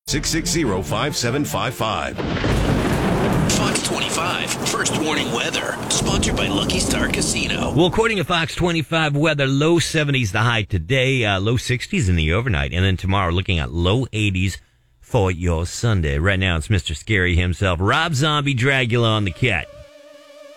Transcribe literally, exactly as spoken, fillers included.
six six zero, five seven five five. Fox twenty-five, First Warning Weather, sponsored by Lucky Star Casino. Well, according to Fox twenty-five weather, low seventies the high today, uh, low sixties in the overnight, and then tomorrow looking at low eighties for your Sunday. Right now, it's Mister Scary himself, Rob Zombie Dragula on the Cat.